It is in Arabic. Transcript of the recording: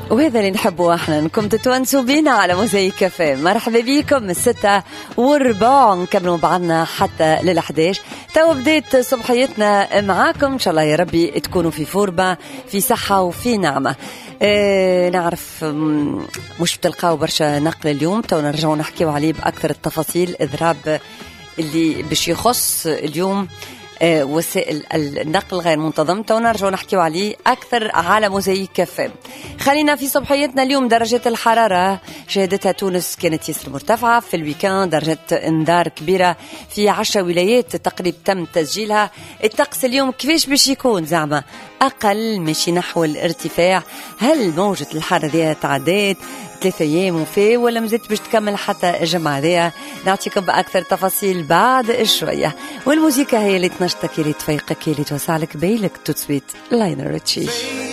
وهذا اللي نحبه احنا، انكم تتونسوا بينا على موزايك كافيه. مرحبا بكم من 6:04 نكملوا بعضنا حتى لل11. تو بديت صبحيتنا معاكم، ان شاء الله يا ربي تكونوا في فوربة، في صحة وفي نعمة. نعرف مش بتلقاو برشا نقل اليوم، تو نرجعوا نحكيو عليه بأكثر التفاصيل. إضراب اللي باش يخص اليوم وسائل النقل غير منتظم، تو نرجعوا نحكيو عليه أكثر على موزايك كافيه. خلينا في صبحيتنا اليوم. درجات الحرارة شهدتها تونس كانت يسر مرتفعة في الويكاند، درجة انذار كبيرة في 10 ولايات تقريبا تم تسجيلها. الطقس اليوم كيفاش باش يكون؟ زعما أقل ماشي نحو الارتفاع. هل موجة الحر ذي تعديت 3 أيام وفي ولا مزيت باش تكمل حتى الجمعة ذي؟ نعطيكم بأكثر تفاصيل بعد شوية. والموسيقى هي اللي تنشطك، اللي تفيقك، اللي توسع لك بالك. توت سويت لاينر ريتشي.